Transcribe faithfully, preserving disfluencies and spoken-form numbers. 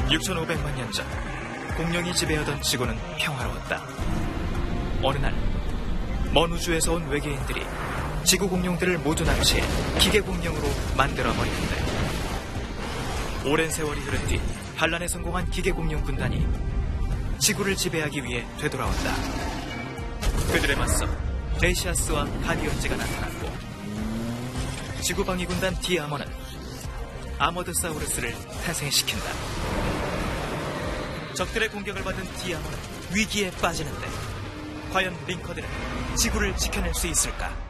육천오백만 년 전 공룡이 지배하던 지구는 평화로웠다. 어느 날 먼 우주에서 온 외계인들이 지구 공룡들을 모두 납치해 기계 공룡으로 만들어버리는데, 오랜 세월이 흐른 뒤 반란에 성공한 기계 공룡 군단이 지구를 지배하기 위해 되돌아왔다. 그들에 맞서 데시아스와 가디언즈가 나타났고, 지구 방위 군단 디아머는 아머드사우루스를 탄생시킨다. 적들의 공격을 받은 디아머는 위기에 빠지는데, 과연 링커들은 지구를 지켜낼 수 있을까?